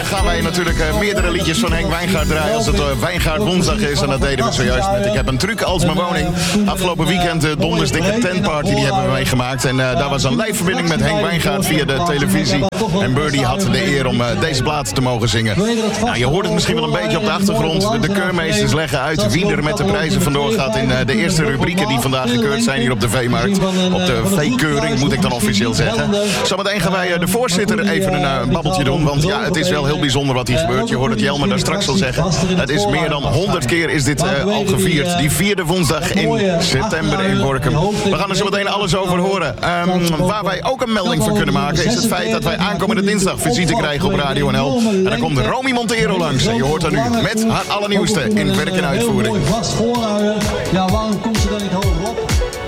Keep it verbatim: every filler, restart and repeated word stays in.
gaan wij natuurlijk uh, meerdere liedjes van Henk Wijngaard draaien als het uh, Wijngaard woensdag is. En dat deden we zojuist met Ik heb een truc als mijn woning. Afgelopen weekend de uh, Donders dikke tentparty, die hebben we meegemaakt. En uh, daar was een live verbinding met Henk Wijngaard via de televisie. En Birdie had de eer om uh, deze plaat te mogen zingen. Nou, je hoort het misschien wel een beetje op de achtergrond. De, de keurmeesters leggen uit wie er met de prijzen vandoor gaat in uh, de eerste rubrieken die vandaag gekeurd zijn hier op de Veemarkt. Op de veekeuring moet ik dan officieel zeggen. Zometeen gaan wij uh, de voorzitter even een uh, babbeltje doen. Want ja, het is wel heel bijzonder wat hier gebeurt. Je hoort het Jelmer daar straks al zeggen. Het is meer dan honderd keer is dit uh, al gevierd. Die vierde woensdag in september in Borkum. We gaan er zo meteen alles over horen. Um, waar wij ook een melding van kunnen maken is het feit dat wij aankomende dinsdag visite krijgen op Radio N L. En dan komt Romy Montero langs. En je hoort haar nu met haar allernieuwste in werk en uitvoering. Vast voorhouden. Ja, waarom komt ze dan niet hoger op?